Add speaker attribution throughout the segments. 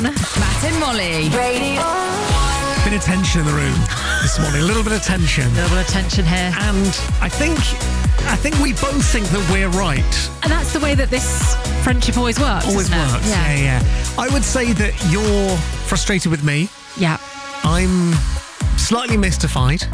Speaker 1: on. Matt and Molly.
Speaker 2: Bit of tension in the room this morning. A little bit of tension.
Speaker 1: A little bit of tension here.
Speaker 2: And I think we both think that we're right.
Speaker 1: And that's the way that this friendship always works.
Speaker 2: Always
Speaker 1: isn't it?
Speaker 2: works. Yeah. I would say that you're frustrated with me.
Speaker 1: Yeah.
Speaker 2: I'm slightly mystified.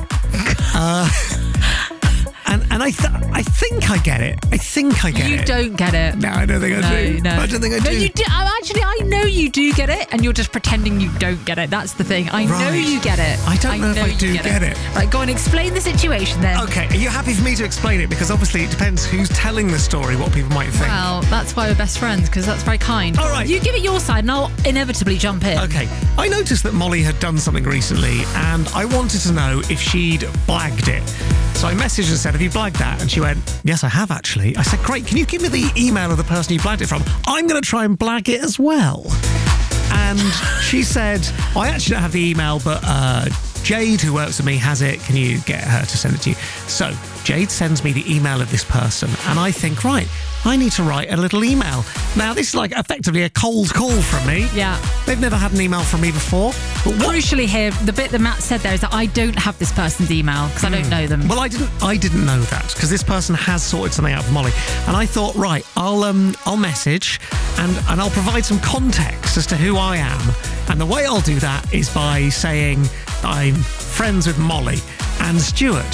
Speaker 2: And I think I get it. I get it.
Speaker 1: You don't get it.
Speaker 2: No, I don't think I do.
Speaker 1: No.
Speaker 2: I don't think I do.
Speaker 1: No, you do. Actually, I know you do get it, and you're just pretending you don't get it. That's the thing. I know you get it.
Speaker 2: I don't know if I do get it.
Speaker 1: Right, go on, explain the situation then.
Speaker 2: Okay, are you happy for me to explain it? Because obviously it depends who's telling the story, what people might think.
Speaker 1: Well, that's why we're best friends, because that's very kind.
Speaker 2: All right.
Speaker 1: You give it your side, and I'll inevitably jump in.
Speaker 2: Okay, I noticed that Molly had done something recently, and I wanted to know if she'd blagged it. So I messaged and said, have you blagged that? And she went, yes, I have actually. I said, great, can you give me the email of the person you blagged it from? I'm going to try and blag it as well. And she said, I actually don't have the email, but Jade, who works with me, has it. Can you get her to send it to you? So Jade sends me the email of this person, and I think, right, I need to write a little email. Now, this is like effectively a cold call from me.
Speaker 1: Yeah.
Speaker 2: They've never had an email from me before. But
Speaker 1: Crucially here, the bit that Matt said there is that I don't have this person's email because I don't know them.
Speaker 2: Well, I didn't know that because this person has sorted something out for Molly, and I thought, right, I'll message and I'll provide some context as to who I am, and the way I'll do that is by saying I'm friends with Molly and Stuart,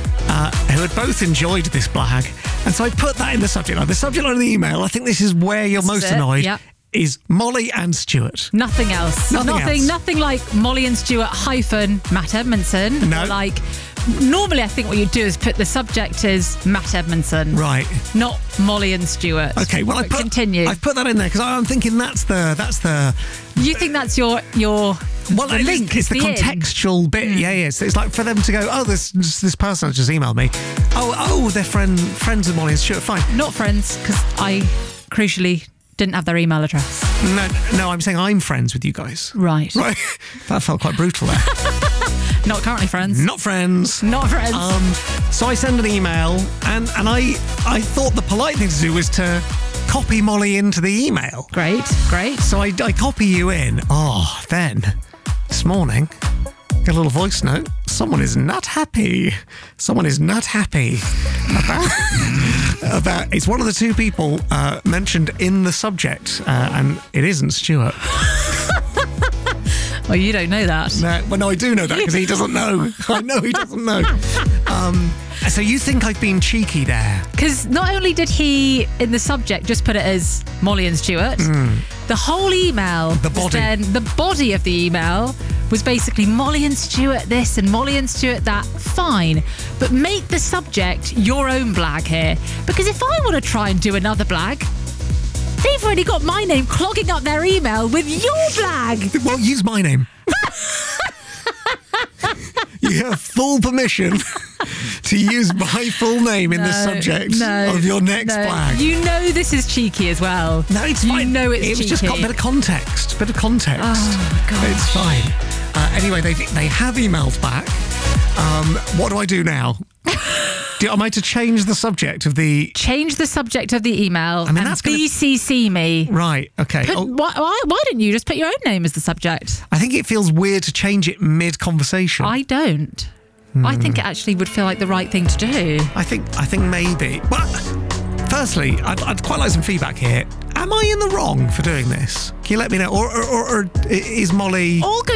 Speaker 2: who had both enjoyed this blag, and so I put that in the subject line. The subject line of the email, I think this is where you're most annoyed.
Speaker 1: Yep.
Speaker 2: Is Molly and Stuart.
Speaker 1: Nothing else. Nothing like Molly and Stuart hyphen Matt Edmondson.
Speaker 2: No.
Speaker 1: Or like, normally I think what you do is put the subject is Matt Edmondson.
Speaker 2: Right.
Speaker 1: Not Molly and Stuart.
Speaker 2: Okay, well,
Speaker 1: continue.
Speaker 2: I've put that in there because I'm thinking that's the.
Speaker 1: You think that's your
Speaker 2: Well,
Speaker 1: the link?
Speaker 2: It's the contextual bit. Yeah. So it's like for them to go, oh, this person just emailed me. Oh, they're friends with Molly and Stuart. Fine.
Speaker 1: Not friends, because I crucially didn't have their email address.
Speaker 2: No, I'm saying I'm friends with you guys.
Speaker 1: Right.
Speaker 2: That felt quite brutal there.
Speaker 1: Not currently friends.
Speaker 2: Not friends.
Speaker 1: Not friends.
Speaker 2: So I send an email, and I thought the polite thing to do was to copy Molly into the email.
Speaker 1: Great.
Speaker 2: So I copy you in. Oh, then this morning, get a little voice note. Someone is not happy about it's one of the two people mentioned in the subject, and it isn't Stuart.
Speaker 1: Well, you don't know that.
Speaker 2: No, I do know that because he doesn't know. I know he doesn't know. So you think I've been cheeky there?
Speaker 1: Because not only did he, in the subject, just put it as Molly and Stuart, the whole email, the body of the email was basically Molly and Stuart this and Molly and Stuart that. Fine. But make the subject your own blag here. Because if I want to try and do another blag, they've already got my name clogging up their email with your blag.
Speaker 2: Well, use my name. You have full permission to use my full name in the subject of your next blag.
Speaker 1: You know this is cheeky as well.
Speaker 2: No, it's fine.
Speaker 1: You know it's cheeky.
Speaker 2: It was just got a bit of context.
Speaker 1: Oh, my gosh.
Speaker 2: It's fine. Anyway, they have emailed back. What do I do now? Am I to change the subject of the...
Speaker 1: Change the subject of the email and
Speaker 2: that's
Speaker 1: BCC me.
Speaker 2: Right, okay.
Speaker 1: Why didn't you just put your own name as the subject?
Speaker 2: I think it feels weird to change it mid-conversation.
Speaker 1: I don't. I think it actually would feel like the right thing to do.
Speaker 2: I think maybe. But firstly, I'd quite like some feedback here. Am I in the wrong for doing this? Can you let me know? Or is Molly...
Speaker 1: All good